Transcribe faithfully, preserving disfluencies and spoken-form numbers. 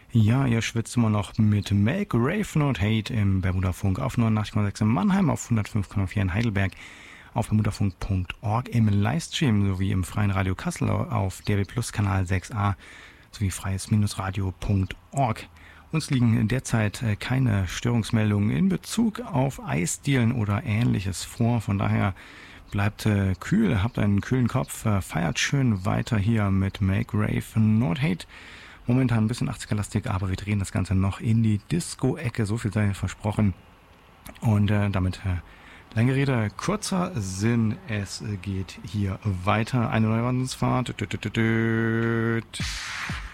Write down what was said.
Ja, ihr schwitzt immer noch mit Make Rave Not Hate im Bermudafunk auf neunundachtzig Komma sechs in Mannheim, auf hundertfünf Komma vier in Heidelberg, auf bermudafunk punkt org im Livestream sowie im Freien Radio Kassel auf D R B Plus Kanal sechs a sowie freies-radio punkt org. Uns liegen derzeit keine Störungsmeldungen in Bezug auf Eisdielen oder Ähnliches vor. Von daher bleibt äh, kühl, habt einen kühlen Kopf, äh, feiert schön weiter hier mit Make Rave Not Hate. Momentan ein bisschen achtziger-lastig, aber wir drehen das Ganze noch in die Disco-Ecke, so viel sei versprochen. Und äh, damit äh, lange Rede, kurzer Sinn, es geht hier weiter. Eine neue Wanderungsfahrt.